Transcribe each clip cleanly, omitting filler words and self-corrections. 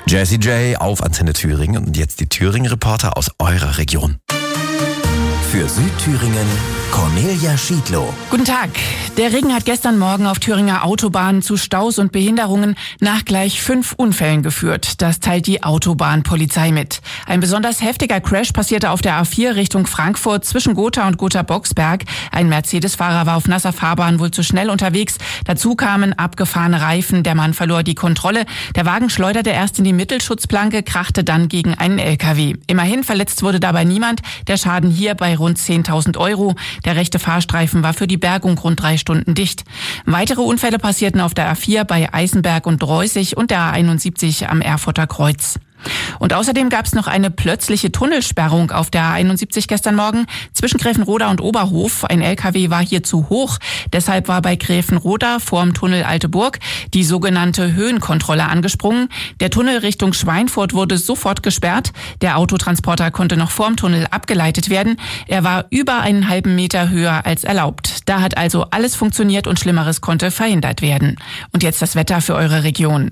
Jessie J auf Antenne Thüringen und jetzt die Thüringen-Reporter aus eurer Region. Für Südthüringen Cornelia Schiedlow. Guten Tag. Der Regen hat gestern Morgen auf Thüringer Autobahnen zu Staus und Behinderungen nach gleich 5 Unfällen geführt. Das teilt die Autobahnpolizei mit. Ein besonders heftiger Crash passierte auf der A4 Richtung Frankfurt zwischen Gotha und Gotha-Boxberg. Ein Mercedes-Fahrer war auf nasser Fahrbahn wohl zu schnell unterwegs. Dazu kamen abgefahrene Reifen. Der Mann verlor die Kontrolle. Der Wagen schleuderte erst in die Mittelschutzplanke, krachte dann gegen einen LKW. Immerhin verletzt wurde dabei niemand. Der Schaden hier bei rund 10.000 €. Der rechte Fahrstreifen war für die Bergung rund 3 Stunden dicht. Weitere Unfälle passierten auf der A4 bei Eisenberg und Dreußig und der A71 am Erfurter Kreuz. Und außerdem gab es noch eine plötzliche Tunnelsperrung auf der A71 gestern Morgen zwischen Gräfenroda und Oberhof. Ein LKW war hier zu hoch. Deshalb war bei Gräfenroda vorm Tunnel Alteburg die sogenannte Höhenkontrolle angesprungen. Der Tunnel Richtung Schweinfurt wurde sofort gesperrt. Der Autotransporter konnte noch vorm Tunnel abgeleitet werden. Er war über einen halben Meter höher als erlaubt. Da hat also alles funktioniert und Schlimmeres konnte verhindert werden. Und jetzt das Wetter für eure Region.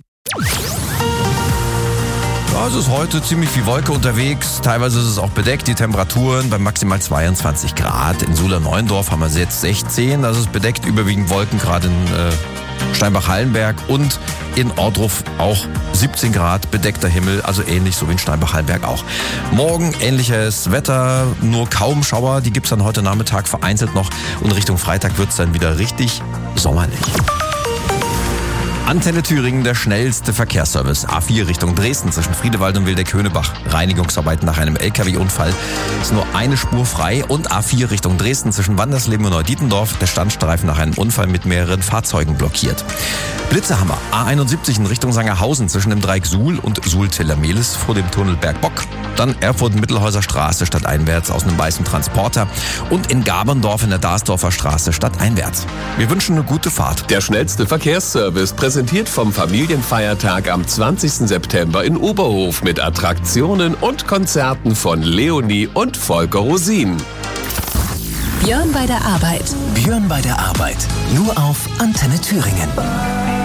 Ja, es ist heute ziemlich viel Wolke unterwegs, teilweise ist es auch bedeckt, die Temperaturen bei maximal 22 Grad. In Suhla-Neuendorf haben wir jetzt 16, das ist bedeckt, überwiegend Wolken, gerade in Steinbach-Hallenberg und in Ohrdruf auch 17 Grad, bedeckter Himmel, also ähnlich so wie in Steinbach-Hallenberg auch. Morgen ähnliches Wetter, nur kaum Schauer, die gibt's dann heute Nachmittag vereinzelt noch und Richtung Freitag wird's dann wieder richtig sommerlich. Antenne Thüringen, der schnellste Verkehrsservice. A4 Richtung Dresden zwischen Friedewald und Wildeck-Höhnebach. Reinigungsarbeiten nach einem LKW-Unfall. Ist nur eine Spur frei. Und A4 Richtung Dresden zwischen Wandersleben und Neudietendorf. Der Standstreifen nach einem Unfall mit mehreren Fahrzeugen blockiert. Blitzerhammer. A71 in Richtung Sangerhausen zwischen dem Dreieck Suhl und Suhl-Tiller-Mehlis vor dem Tunnel Bergbock. Dann Erfurt-Mittelhäuser Straße stadteinwärts aus einem weißen Transporter. Und in Gaberndorf in der Darsdorfer Straße stadteinwärts. Wir wünschen eine gute Fahrt. Der schnellste Verkehrsservice präsentiert vom Familienfeiertag am 20. September in Oberhof mit Attraktionen und Konzerten von Leonie und Volker Rosin. Björn bei der Arbeit. Björn bei der Arbeit. Nur auf Antenne Thüringen.